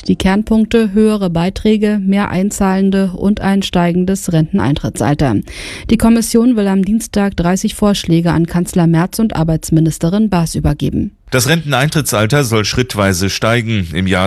Die Kernpunkte: höhere Beiträge, mehr Einzahlende und ein steigendes Renteneintrittsalter. Die Kommission will am Dienstag 30 Vorschläge an Kanzler Merz und Arbeitsministerin Baas übergeben. Das Renteneintrittsalter soll schrittweise steigen. Im Jahr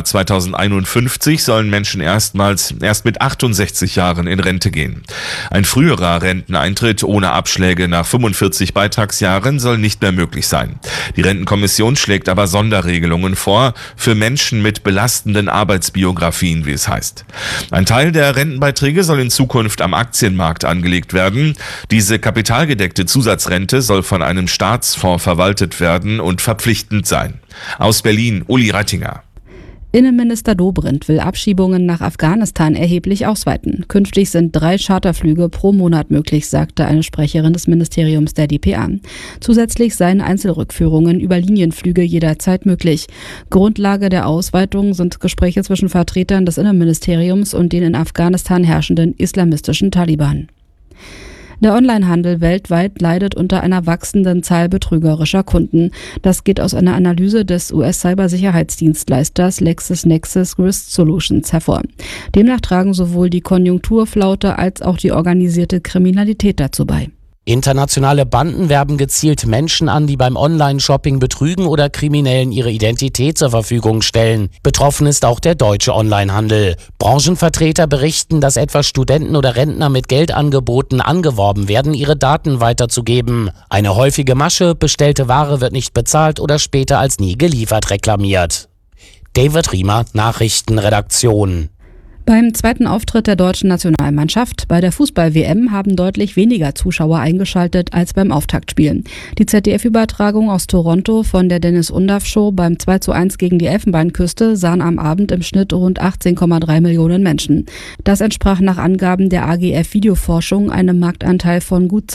2051 sollen Menschen erst mit 68 Jahren in Rente gehen. Ein früherer Renteneintritt ohne Abschläge nach 45 Beitragsjahren soll nicht mehr möglich sein. Die Rentenkommission schlägt aber Sonderregelungen vor für Menschen mit belastenden Arbeitsbiografien, wie es heißt. Ein Teil der Rentenbeiträge soll in Zukunft am Aktienmarkt angelegt werden. Diese kapitalgedeckte Zusatzrente soll von einem Staatsfonds verwaltet werden und verpflichtend sein. Aus Berlin, Uli Reitinger. Innenminister Dobrindt will Abschiebungen nach Afghanistan erheblich ausweiten. Künftig sind 3 Charterflüge pro Monat möglich, sagte eine Sprecherin des Ministeriums der dpa. Zusätzlich seien Einzelrückführungen über Linienflüge jederzeit möglich. Grundlage der Ausweitung sind Gespräche zwischen Vertretern des Innenministeriums und den in Afghanistan herrschenden islamistischen Taliban. Der Onlinehandel weltweit leidet unter einer wachsenden Zahl betrügerischer Kunden. Das geht aus einer Analyse des US-Cybersicherheitsdienstleisters LexisNexis Risk Solutions hervor. Demnach tragen sowohl die Konjunkturflaute als auch die organisierte Kriminalität dazu bei. Internationale Banden werben gezielt Menschen an, die beim Online-Shopping betrügen oder Kriminellen ihre Identität zur Verfügung stellen. Betroffen ist auch der deutsche Onlinehandel. Branchenvertreter berichten, dass etwa Studenten oder Rentner mit Geldangeboten angeworben werden, ihre Daten weiterzugeben. Eine häufige Masche: bestellte Ware wird nicht bezahlt oder später als nie geliefert reklamiert. David Riemer, Nachrichtenredaktion. Beim zweiten Auftritt der deutschen Nationalmannschaft bei der Fußball-WM haben deutlich weniger Zuschauer eingeschaltet als beim Auftaktspiel. Die ZDF-Übertragung aus Toronto von der Dennis Undaff Show beim 2:1 gegen die Elfenbeinküste sahen am Abend im Schnitt rund 18,3 Millionen Menschen. Das entsprach nach Angaben der AGF Videoforschung einem Marktanteil von gut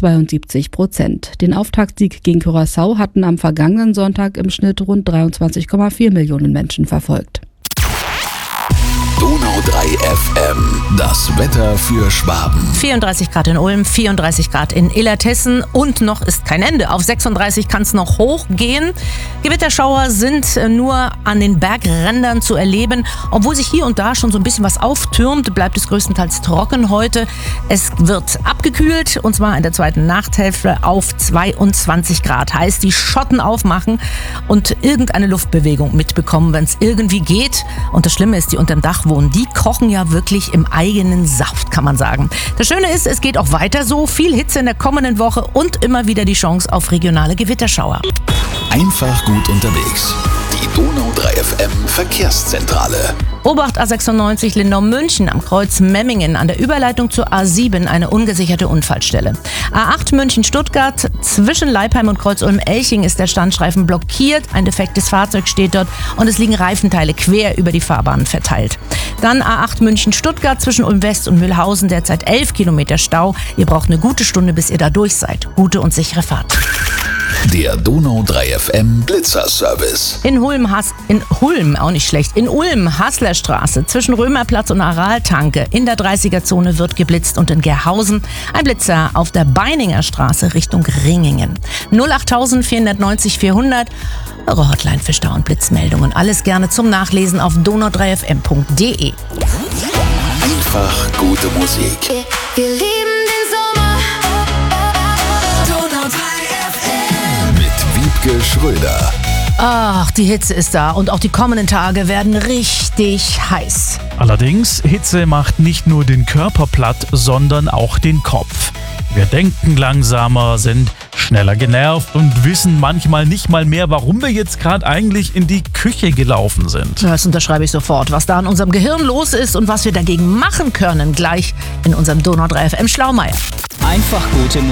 72%. Den Auftaktsieg gegen Curaçao hatten am vergangenen Sonntag im Schnitt rund 23,4 Millionen Menschen verfolgt. Donau 3 FM, das Wetter für Schwaben. 34 Grad in Ulm, 34 Grad in Illertissen und noch ist kein Ende. Auf 36 kann es noch hochgehen. Gewitterschauer sind nur an den Bergrändern zu erleben. Obwohl sich hier und da schon so ein bisschen was auftürmt, bleibt es größtenteils trocken heute. Es wird abgekühlt und zwar in der zweiten Nachthälfte auf 22 Grad. Heißt, die Schotten aufmachen und irgendeine Luftbewegung mitbekommen, wenn es irgendwie geht. Und das Schlimme ist, die unterm Dach wohnen, die kochen ja wirklich im eigenen Saft, kann man sagen. Das Schöne ist, es geht auch weiter so. Viel Hitze in der kommenden Woche und immer wieder die Chance auf regionale Gewitterschauer. Einfach gut unterwegs. Die Donau 3 FM Verkehrszentrale. Obacht A96 Lindau-München am Kreuz Memmingen an der Überleitung zur A7 eine ungesicherte Unfallstelle. A8 München-Stuttgart zwischen Leipheim und Kreuz Ulm-Elching ist der Standstreifen blockiert. Ein defektes Fahrzeug steht dort und es liegen Reifenteile quer über die Fahrbahn verteilt. Dann A8 München-Stuttgart zwischen Ulm-West und Mühlhausen derzeit 11 Kilometer Stau. Ihr braucht eine gute Stunde, bis ihr da durch seid. Gute und sichere Fahrt. Der Donau 3 FM Blitzerservice. In Ulm, auch nicht schlecht. In Ulm, Hasslerstraße, zwischen Römerplatz und Araltanke. In der 30er-Zone wird geblitzt und in Gerhausen ein Blitzer auf der Beininger Straße Richtung Ringingen. 08000 490 400. Eure Hotline für Stau- und Blitzmeldungen. Alles gerne zum Nachlesen auf donau3fm.de. Einfach gute Musik. Wir lieben den Sommer. Donau 3 FM. Mit Wiebke Schröder. Ach, die Hitze ist da und auch die kommenden Tage werden richtig heiß. Allerdings, Hitze macht nicht nur den Körper platt, sondern auch den Kopf. Wir denken langsamer, sind schneller genervt und wissen manchmal nicht mal mehr, warum wir jetzt gerade eigentlich in die Küche gelaufen sind. Das unterschreibe ich sofort. Was da in unserem Gehirn los ist und was wir dagegen machen können, gleich in unserem Donau 3 FM Schlaumeier. Einfach gute Musik.